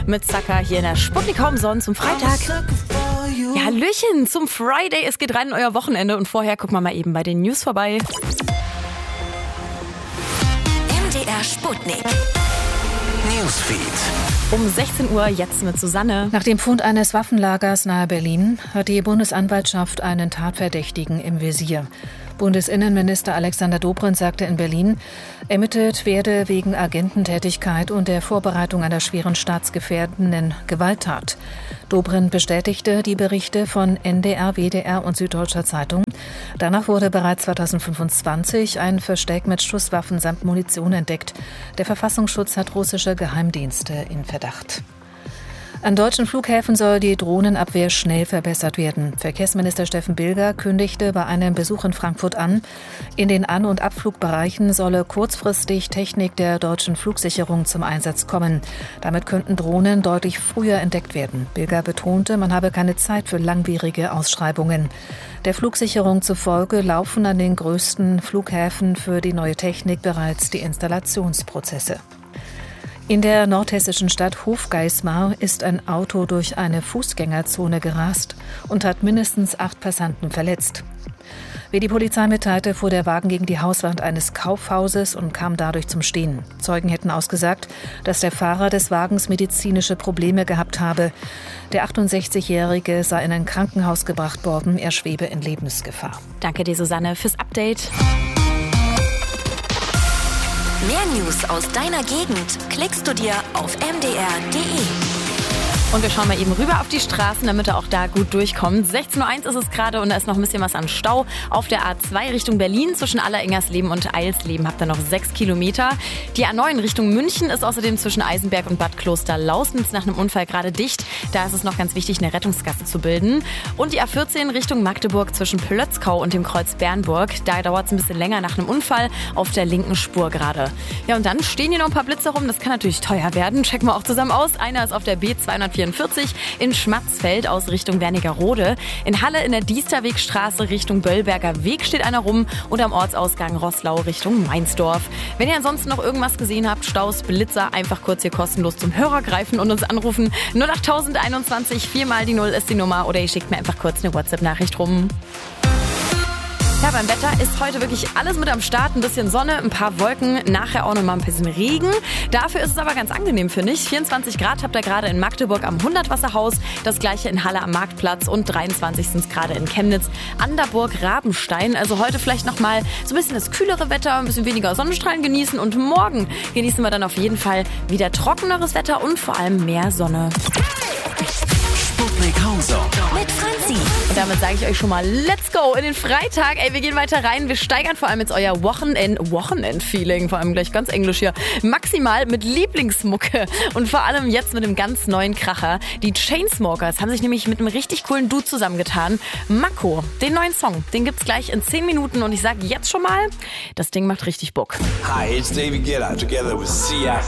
mit Zucker hier in der Sputnik Home zum Freitag. Ja, Hallöchen zum Friday. Es geht rein in euer Wochenende und vorher gucken wir mal eben bei den News vorbei. MDR Sputnik. Newsfeed. Um 16 Uhr jetzt mit Susanne. Nach dem Fund eines Waffenlagers nahe Berlin hat die Bundesanwaltschaft einen Tatverdächtigen im Visier. Bundesinnenminister Alexander Dobrindt sagte in Berlin, ermittelt werde wegen Agententätigkeit und der Vorbereitung einer schweren staatsgefährdenden Gewalttat. Dobrindt bestätigte die Berichte von NDR, WDR und Süddeutscher Zeitung. Danach wurde bereits 2025 ein Versteck mit Schusswaffen samt Munition entdeckt. Der Verfassungsschutz hat russische Geheimdienste in Verdacht. An deutschen Flughäfen soll die Drohnenabwehr schnell verbessert werden. Verkehrsminister Steffen Bilger kündigte bei einem Besuch in Frankfurt an, in den An- und Abflugbereichen solle kurzfristig Technik der deutschen Flugsicherung zum Einsatz kommen. Damit könnten Drohnen deutlich früher entdeckt werden. Bilger betonte, man habe keine Zeit für langwierige Ausschreibungen. Der Flugsicherung zufolge laufen an den größten Flughäfen für die neue Technik bereits die Installationsprozesse. In der nordhessischen Stadt Hofgeismar ist ein Auto durch eine Fußgängerzone gerast und hat mindestens 8 Passanten verletzt. Wie die Polizei mitteilte, fuhr der Wagen gegen die Hauswand eines Kaufhauses und kam dadurch zum Stehen. Zeugen hätten ausgesagt, dass der Fahrer des Wagens medizinische Probleme gehabt habe. Der 68-Jährige sei in ein Krankenhaus gebracht worden, er schwebe in Lebensgefahr. Danke dir, Susanne, fürs Update. Mehr News aus deiner Gegend klickst du dir auf mdr.de. Und wir schauen mal eben rüber auf die Straßen, damit ihr auch da gut durchkommt. 16.01 Uhr ist es gerade und da ist noch ein bisschen was an Stau. Auf der A2 Richtung Berlin zwischen Allerengersleben und Eilsleben habt ihr noch 6 Kilometer. Die A9 Richtung München ist außerdem zwischen Eisenberg und Bad Kloster-Lausnitz nach einem Unfall gerade dicht. Da ist es noch ganz wichtig, eine Rettungsgasse zu bilden. Und die A14 Richtung Magdeburg zwischen Plötzkau und dem Kreuz Bernburg. Da dauert es ein bisschen länger nach einem Unfall auf der linken Spur gerade. Ja, und dann stehen hier noch ein paar Blitze rum. Das kann natürlich teuer werden. Checken wir auch zusammen aus. Einer ist auf der B244 in Schmatzfeld aus Richtung Wernigerode. In Halle in der Diesterwegstraße Richtung Böllberger Weg steht einer rum und am Ortsausgang Roßlau Richtung Meinsdorf. Wenn ihr ansonsten noch irgendwas gesehen habt, Staus, Blitzer, einfach kurz hier kostenlos zum Hörer greifen und uns anrufen. 08021 4 mal die 0 ist die Nummer oder ihr schickt mir einfach kurz eine WhatsApp-Nachricht rum. Ja, beim Wetter ist heute wirklich alles mit am Start. Ein bisschen Sonne, ein paar Wolken, nachher auch noch mal ein bisschen Regen. Dafür ist es aber ganz angenehm, finde ich. 24 Grad habt ihr gerade in Magdeburg am Hundertwasserhaus, das gleiche in Halle am Marktplatz und 23 sind es gerade in Chemnitz an der Burg Rabenstein. Also heute vielleicht noch mal so ein bisschen das kühlere Wetter, ein bisschen weniger Sonnenstrahlen genießen und morgen genießen wir dann auf jeden Fall wieder trockeneres Wetter und vor allem mehr Sonne. Sputnik Homezone mit Franzi. Und damit sage ich euch schon mal, let's go in den Freitag. Ey, wir gehen weiter rein. Wir steigern vor allem jetzt euer Wochenend-Feeling. Vor allem gleich ganz englisch hier. Maximal mit Lieblingsmucke. Und vor allem jetzt mit einem ganz neuen Kracher. Die Chainsmokers haben sich nämlich mit einem richtig coolen Dude zusammengetan. Mako, den neuen Song, den gibt's gleich in 10 Minuten. Und ich sage jetzt schon mal, das Ding macht richtig Bock. Hi, it's David Guetta together with Sia